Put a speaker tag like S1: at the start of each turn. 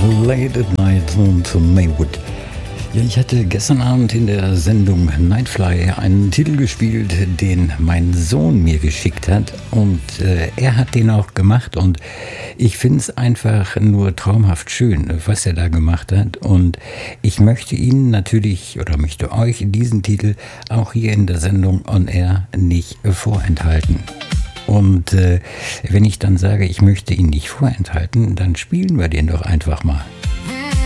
S1: Late at Night und Maywood. Ja, ich hatte gestern Abend in der Sendung Nightfly einen Titel gespielt, den mein Sohn mir geschickt hat, und er hat den auch gemacht, und ich finde es einfach nur traumhaft schön, was er da gemacht hat, und ich möchte Ihnen natürlich oder möchte euch diesen Titel auch hier in der Sendung On Air nicht vorenthalten. Und wenn ich dann sage, ich möchte ihn nicht vorenthalten, dann spielen wir den doch einfach mal.